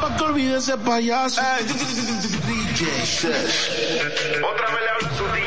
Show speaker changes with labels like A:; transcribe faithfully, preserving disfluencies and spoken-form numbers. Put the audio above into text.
A: Quiero que olvide ese payaso.
B: D J Sesh. Otra vez le hablo a su